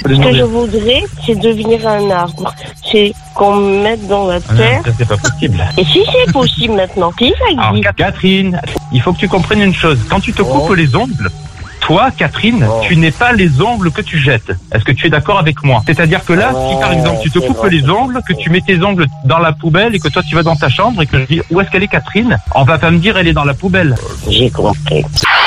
Ce que je voudrais, c'est devenir un arbre. C'est qu'on me mette dans la terre. Ça, c'est pas possible. Et si c'est possible maintenant, si ça Alors, existe. Catherine, il faut que tu comprennes une chose. Quand tu te coupes les ongles, toi, Catherine, tu n'es pas les ongles que tu jettes. Est-ce que tu es d'accord avec moi? C'est-à-dire que là, si par exemple tu te coupes les ongles, que tu mets tes ongles dans la poubelle et que toi tu vas dans ta chambre et que je dis où est-ce qu'elle est Catherine, on va pas me dire elle est dans la poubelle. J'ai compris.